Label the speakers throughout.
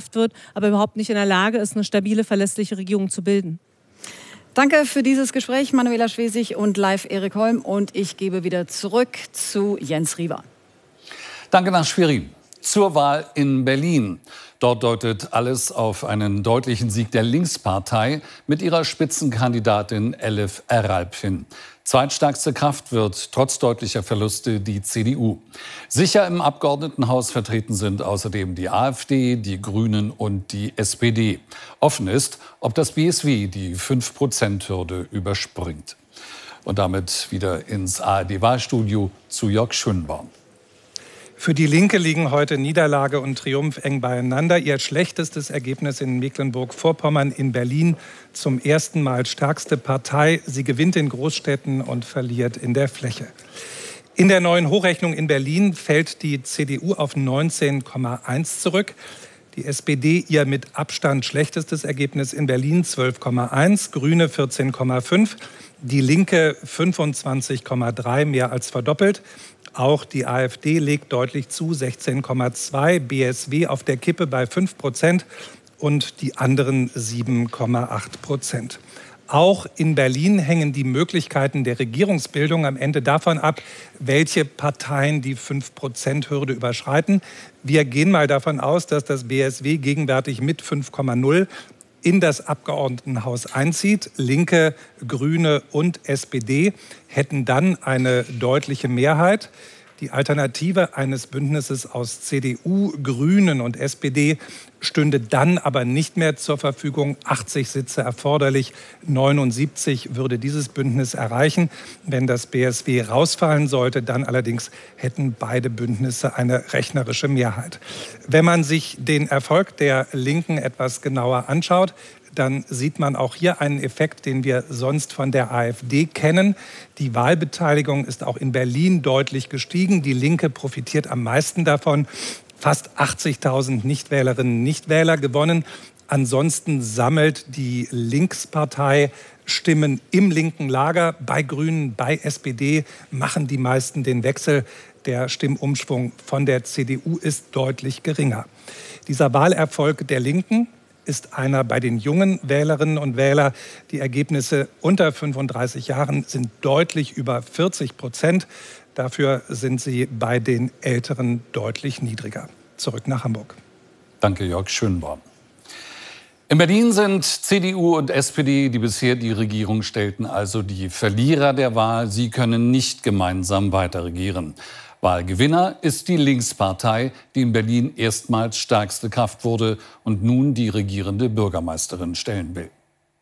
Speaker 1: Kraft wird, aber überhaupt nicht in der Lage ist, eine stabile, verlässliche Regierung zu bilden.
Speaker 2: Danke für dieses Gespräch, Manuela Schwesig und live Erik Holm. Und ich gebe wieder zurück zu Jens Riewer.
Speaker 3: Danke nach Schwerin. Zur Wahl in Berlin. Dort deutet alles auf einen deutlichen Sieg der Linkspartei mit ihrer Spitzenkandidatin Elif Eralp hin. Zweitstärkste Kraft wird trotz deutlicher Verluste die CDU. Sicher im Abgeordnetenhaus vertreten sind außerdem die AfD, die Grünen und die SPD. Offen ist, ob das BSW die 5%-Hürde überspringt. Und damit wieder ins ARD-Wahlstudio zu Jörg Schönborn.
Speaker 4: Für die Linke liegen heute Niederlage und Triumph eng beieinander. Ihr schlechtestes Ergebnis in Mecklenburg-Vorpommern, in Berlin zum ersten Mal stärkste Partei. Sie gewinnt in Großstädten und verliert in der Fläche. In der neuen Hochrechnung in Berlin fällt die CDU auf 19,1 zurück. Die SPD ihr mit Abstand schlechtestes Ergebnis in Berlin 12,1, Grüne 14,5, die Linke 25,3, mehr als verdoppelt. Auch die AfD legt deutlich zu, 16,2, BSW auf der Kippe bei 5% und die anderen 7,8%. Auch in Berlin hängen die Möglichkeiten der Regierungsbildung am Ende davon ab, welche Parteien die 5%-Hürde überschreiten. Wir gehen mal davon aus, dass das BSW gegenwärtig mit 5,0 in das Abgeordnetenhaus einzieht. Linke, Grüne und SPD hätten dann eine deutliche Mehrheit. Die Alternative eines Bündnisses aus CDU, Grünen und SPD stünde dann aber nicht mehr zur Verfügung. 80 Sitze erforderlich, 79 würde dieses Bündnis erreichen. Wenn das BSW rausfallen sollte, dann allerdings hätten beide Bündnisse eine rechnerische Mehrheit. Wenn man sich den Erfolg der Linken etwas genauer anschaut, dann sieht man auch hier einen Effekt, den wir sonst von der AfD kennen. Die Wahlbeteiligung ist auch in Berlin deutlich gestiegen. Die Linke profitiert am meisten davon. Fast 80.000 Nichtwählerinnen und Nichtwähler gewonnen. Ansonsten sammelt die Linkspartei Stimmen im linken Lager. Bei Grünen, bei SPD machen die meisten den Wechsel. Der Stimmumschwung von der CDU ist deutlich geringer. Dieser Wahlerfolg der Linken ist einer bei den jungen Wählerinnen und Wählern. Die Ergebnisse unter 35 Jahren sind deutlich über 40%. Dafür sind sie bei den Älteren deutlich niedriger. Zurück nach Hamburg.
Speaker 3: Danke, Jörg Schönborn. In Berlin sind CDU und SPD, die bisher die Regierung stellten, also die Verlierer der Wahl. Sie können nicht gemeinsam weiter regieren. Wahlgewinner ist die Linkspartei, die in Berlin erstmals stärkste Kraft wurde und nun die regierende Bürgermeisterin stellen will.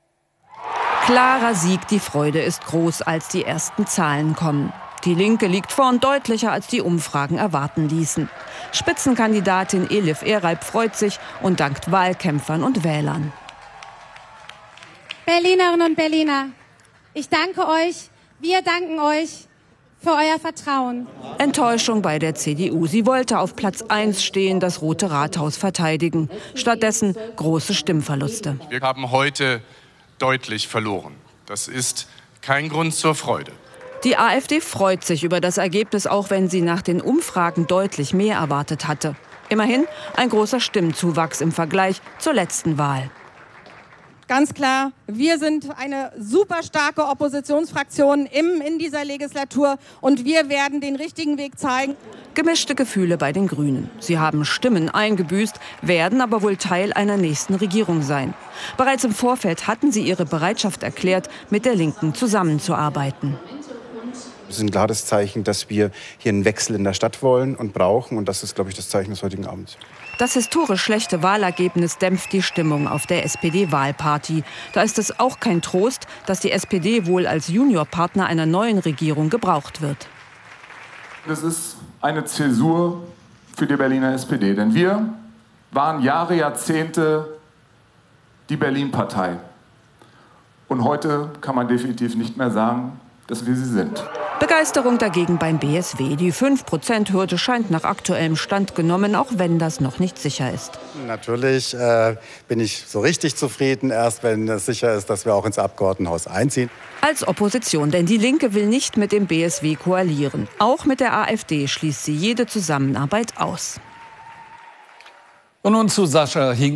Speaker 5: Klarer Sieg, die Freude ist groß, als die ersten Zahlen kommen. Die Linke liegt vorn, deutlicher als die Umfragen erwarten ließen. Spitzenkandidatin Elif Eralp freut sich und dankt Wahlkämpfern und Wählern.
Speaker 6: Berlinerinnen und Berliner, ich danke euch, wir danken euch für euer Vertrauen.
Speaker 5: Enttäuschung bei der CDU. Sie wollte auf Platz 1 stehen, das Rote Rathaus verteidigen. Stattdessen große Stimmverluste.
Speaker 7: Wir haben heute deutlich verloren. Das ist kein Grund zur Freude.
Speaker 5: Die AfD freut sich über das Ergebnis, auch wenn sie nach den Umfragen deutlich mehr erwartet hatte. Immerhin ein großer Stimmzuwachs im Vergleich zur letzten Wahl.
Speaker 8: Ganz klar, wir sind eine super starke Oppositionsfraktion in dieser Legislatur und wir werden den richtigen Weg zeigen.
Speaker 5: Gemischte Gefühle bei den Grünen. Sie haben Stimmen eingebüßt, werden aber wohl Teil einer nächsten Regierung sein. Bereits im Vorfeld hatten sie ihre Bereitschaft erklärt, mit der Linken zusammenzuarbeiten.
Speaker 9: Das ist ein klares Zeichen, dass wir hier einen Wechsel in der Stadt wollen und brauchen. Und das ist, glaube ich, das Zeichen des heutigen Abends.
Speaker 5: Das historisch schlechte Wahlergebnis dämpft die Stimmung auf der SPD-Wahlparty. Da ist es auch kein Trost, dass die SPD wohl als Juniorpartner einer neuen Regierung gebraucht wird.
Speaker 10: Das ist eine Zäsur für die Berliner SPD. Denn wir waren Jahre, Jahrzehnte die Berlin-Partei. Und heute kann man definitiv nicht mehr sagen, dass wir sie sind.
Speaker 5: Begeisterung dagegen beim BSW. Die 5%-Hürde scheint nach aktuellem Stand genommen, auch wenn das noch nicht sicher ist.
Speaker 9: Natürlich bin ich so richtig zufrieden, erst wenn es sicher ist, dass wir auch ins Abgeordnetenhaus einziehen.
Speaker 5: Als Opposition, denn die Linke will nicht mit dem BSW koalieren. Auch mit der AfD schließt sie jede Zusammenarbeit aus.
Speaker 3: Und nun zu Sascha Hing.